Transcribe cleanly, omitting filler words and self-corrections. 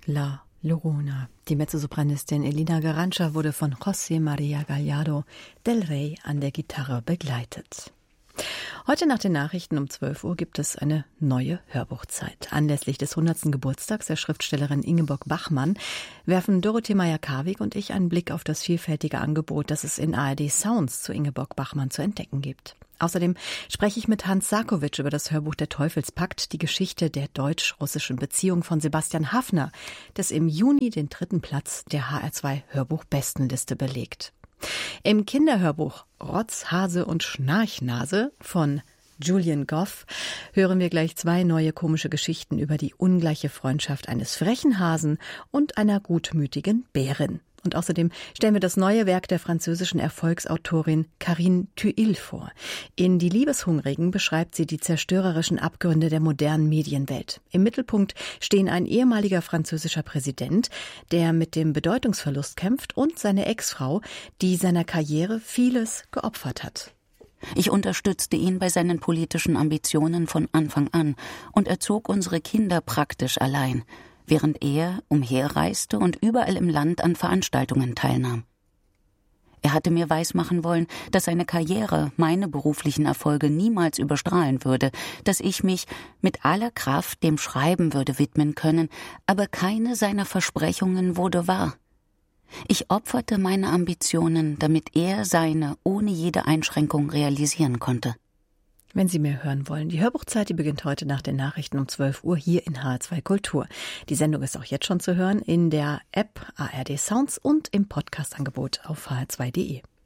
La Llorona. Die Mezzosopranistin Elina Garanca wurde von José María Gallardo del Rey an der Gitarre begleitet. Heute nach den Nachrichten um 12 Uhr gibt es eine neue Hörbuchzeit. Anlässlich des 100. Geburtstags der Schriftstellerin Ingeborg Bachmann werfen Dorothee Meyer-Karwig und ich einen Blick auf das vielfältige Angebot, das es in ARD Sounds zu Ingeborg Bachmann zu entdecken gibt. Außerdem spreche ich mit Hans Sarkowitsch über das Hörbuch Der Teufelspakt, die Geschichte der deutsch-russischen Beziehung von Sebastian Haffner, das im Juni den 3. Platz der HR2 Hörbuch-Bestenliste belegt. Im Kinderhörbuch Rotz, Hase und Schnarchnase von Julian Goff hören wir gleich 2 neue komische Geschichten über die ungleiche Freundschaft eines frechen Hasen und einer gutmütigen Bärin. Und außerdem stellen wir das neue Werk der französischen Erfolgsautorin Carine Thuil vor. In Die Liebeshungrigen beschreibt sie die zerstörerischen Abgründe der modernen Medienwelt. Im Mittelpunkt stehen ein ehemaliger französischer Präsident, der mit dem Bedeutungsverlust kämpft, und seine Ex-Frau, die seiner Karriere vieles geopfert hat. Ich unterstützte ihn bei seinen politischen Ambitionen von Anfang an und erzog unsere Kinder praktisch allein, während er umherreiste und überall im Land an Veranstaltungen teilnahm. Er hatte mir weismachen wollen, dass seine Karriere meine beruflichen Erfolge niemals überstrahlen würde, dass ich mich mit aller Kraft dem Schreiben würde widmen können, aber keine seiner Versprechungen wurde wahr. Ich opferte meine Ambitionen, damit er seine ohne jede Einschränkung realisieren konnte. Wenn Sie mehr hören wollen, die Hörbuchzeit, die beginnt heute nach den Nachrichten um 12 Uhr hier in HR2 Kultur. Die Sendung ist auch jetzt schon zu hören in der App ARD Sounds und im Podcast-Angebot auf hr2.de.